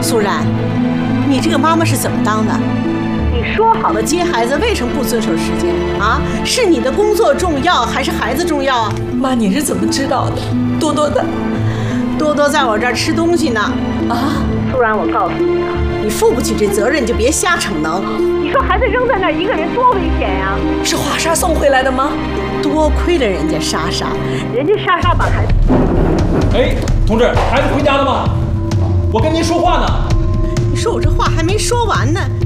苏然，你这个妈妈是怎么当的？你说好了接孩子，为什么不遵守时间啊？是你的工作重要，还是孩子重要啊？ 妈，你是怎么知道的？多多在我这儿吃东西呢。 啊， 苏然，我告诉你啊，你负不起这责任，你就别瞎逞能。你说孩子扔在那儿一个人多危险呀！ 是华莎送回来的吗？ 多亏了人家莎莎，人家莎莎把孩子…… 哎，同志，孩子回家了吗？我跟您说话呢。 你说我这话还没说完呢。